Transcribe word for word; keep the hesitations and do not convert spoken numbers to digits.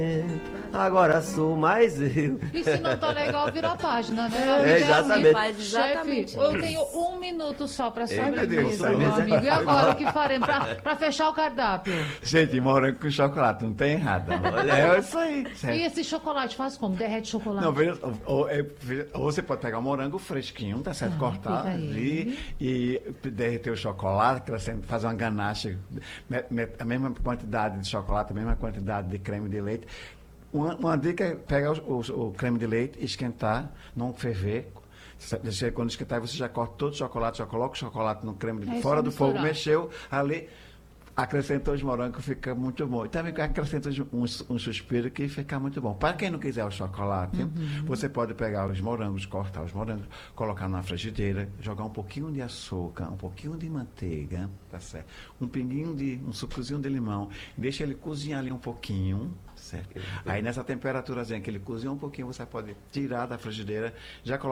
Agora sou mais eu. E se não tá legal, vira a página, né? É, exatamente. Faz exatamente. Chefe, eu tenho um minuto só para Eita, Deus, sobremesa, meu sobremesa. amigo. E agora o que faremos para fechar o cardápio? Gente, morango com chocolate, não tem errado. Olha. É isso aí. E certo? esse chocolate faz como? Derrete chocolate? Não, veja, ou, ou, é, veja, ou você pode pegar o morango fresquinho, tá certo? Ah, Cortar fica ali e derreter o chocolate, acrescenta- fazer uma ganache, me- me- a mesma quantidade de chocolate, a mesma quantidade de creme de leite. Uma, uma dica é pegar o, o- o creme de leite, esquentar, não ferver. Deixa- Quando esquentar, você já corta todo o chocolate, já coloca o chocolate no creme de É, fora só do fogo, misturar. mexeu ali. Acrescentou os morangos, fica muito bom. E também acrescenta um, um suspiro que fica muito bom. Para quem não quiser o chocolate, você pode pegar os morangos, cortar os morangos, colocar na frigideira, jogar um pouquinho de açúcar, um pouquinho de manteiga, tá certo? Um pinguinho de, um sucozinho de limão, deixa ele cozinhar ali um pouquinho, certo? Aí nessa temperatuраzinha que ele cozinha um pouquinho, você pode tirar da frigideira, já colocar